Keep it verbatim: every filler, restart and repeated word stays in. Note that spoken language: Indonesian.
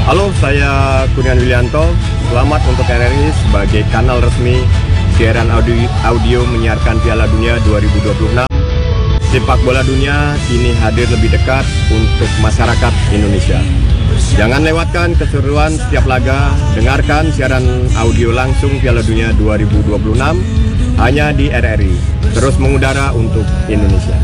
Halo, saya Kurniawan Willianto. Selamat untuk R R I sebagai kanal resmi siaran audio, audio menyiarkan Piala Dunia dua ribu dua puluh enam. Sepak bola dunia kini hadir lebih dekat untuk masyarakat Indonesia. Jangan lewatkan keseruan setiap laga. Dengarkan siaran audio langsung Piala Dunia dua ribu dua puluh enam hanya di R R I. Terus mengudara untuk Indonesia.